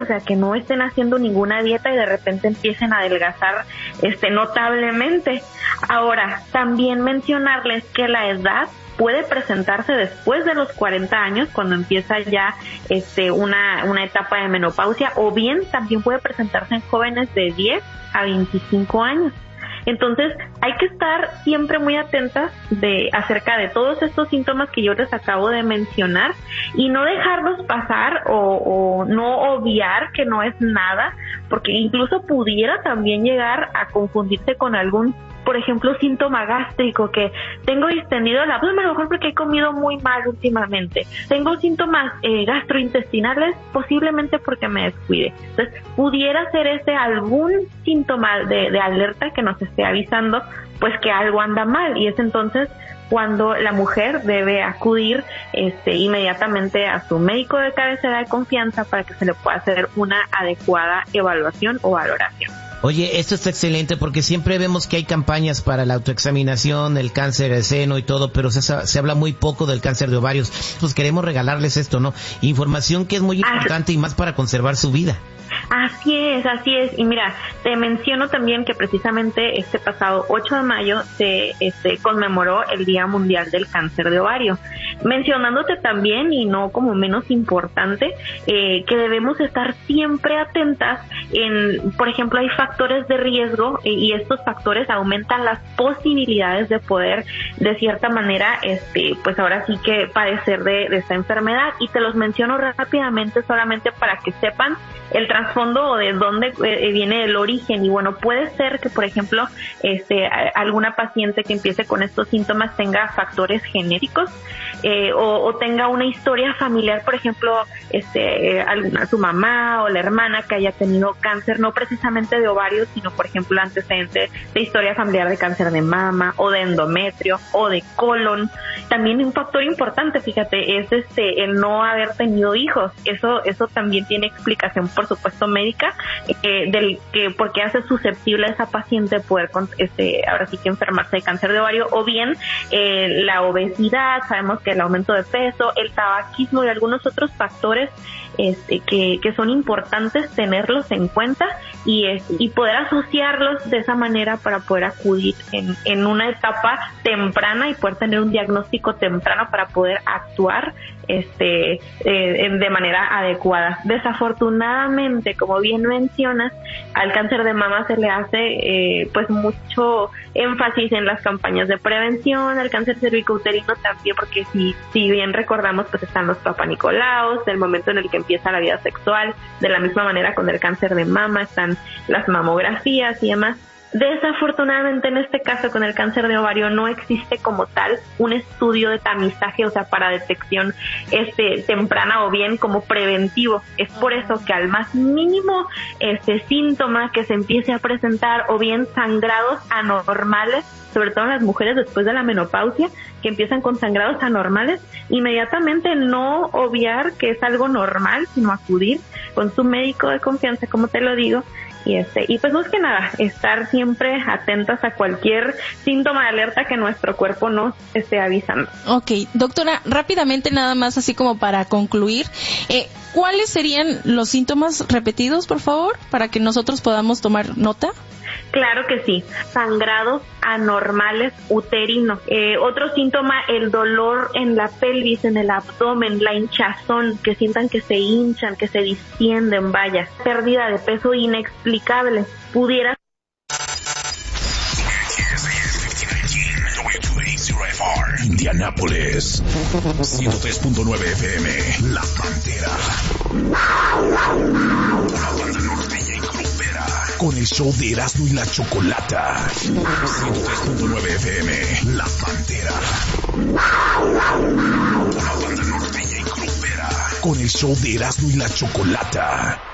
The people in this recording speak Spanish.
sea, que no estén haciendo ninguna dieta y de repente empiecen a adelgazar notablemente. Ahora, también mencionarles que la edad puede presentarse después de los 40 años, cuando empieza ya una etapa de menopausia, o bien también puede presentarse en jóvenes de 10 a 25 años. Entonces, hay que estar siempre muy atentas acerca de todos estos síntomas que yo les acabo de mencionar y no dejarlos pasar o no obviar que no es nada, porque incluso pudiera también llegar a confundirse con algún, por ejemplo, síntoma gástrico, que tengo distendido el abdomen, a lo mejor porque he comido muy mal últimamente. Tengo síntomas gastrointestinales, posiblemente porque me descuide. Entonces, pudiera ser algún síntoma de alerta que nos esté avisando, pues que algo anda mal, y es entonces cuando la mujer debe acudir inmediatamente a su médico de cabecera de confianza para que se le pueda hacer una adecuada evaluación o valoración. Oye, esto está excelente porque siempre vemos que hay campañas para la autoexaminación, el cáncer de seno y todo, pero se habla muy poco del cáncer de ovarios. Pues queremos regalarles esto, ¿no? Información que es muy importante y más para conservar su vida. Así es. Y mira, te menciono también que precisamente este pasado 8 de mayo se conmemoró el Día Mundial del Cáncer de Ovario. Mencionándote también, y no como menos importante, que debemos estar siempre atentas por ejemplo, hay factores de riesgo y estos factores aumentan las posibilidades de poder, de cierta manera, pues ahora sí que padecer de esta enfermedad. Y te los menciono rápidamente solamente para que sepan el trasfondo o de dónde viene el origen. Y bueno, puede ser que, por ejemplo, alguna paciente que empiece con estos síntomas tenga factores genéticos, o tenga una historia familiar, por ejemplo, su mamá o la hermana que haya tenido cáncer, no precisamente de ovarios, sino, por ejemplo, antecedente de historia familiar de cáncer de mama o de endometrio o de colon. También un factor importante, fíjate, es el no haber tenido hijos. Eso también tiene explicación, por supuesto, médica, porque hace susceptible a esa paciente poder ahora sí que enfermarse de cáncer de ovario, o bien la obesidad. Sabemos que el aumento de peso, el tabaquismo y algunos otros factores que son importantes tenerlos en cuenta y poder asociarlos de esa manera para poder acudir en una etapa temprana y poder tener un diagnóstico temprano para poder actuar de manera adecuada. Desafortunadamente, como bien mencionas, al cáncer de mama se le hace pues mucho énfasis en las campañas de prevención, al cáncer cervicouterino también, porque si bien recordamos, pues están los papanicolaos, el momento en el que empieza la vida sexual. De la misma manera con el cáncer de mama están las mamografías y demás. Desafortunadamente, en este caso con el cáncer de ovario no existe como tal un estudio de tamizaje, o sea, para detección temprana o bien como preventivo. Es por eso que al más mínimo síntoma que se empiece a presentar, o bien sangrados anormales, sobre todo en las mujeres después de la menopausia, que empiezan con sangrados anormales, inmediatamente no obviar que es algo normal, sino acudir con su médico de confianza, como te lo digo. Y pues más que nada, estar siempre atentas a cualquier síntoma de alerta que nuestro cuerpo nos esté avisando. Ok, doctora, rápidamente nada más así como para concluir, ¿cuáles serían los síntomas repetidos, por favor, para que nosotros podamos tomar nota? Claro que sí, sangrados anormales uterinos. Otro síntoma, el dolor en la pelvis, en el abdomen, la hinchazón, que sientan que se hinchan, que se distienden, vaya. Pérdida de peso inexplicable. Pudiera Indianápolis 103.9 FM. La Pantera. La banda norteña y grupera. Con el show de Erasmo y la Chocolata. 103.9 FM. La Pantera. La banda norteña y grupera. Con el show de Erasmo y la Chocolata.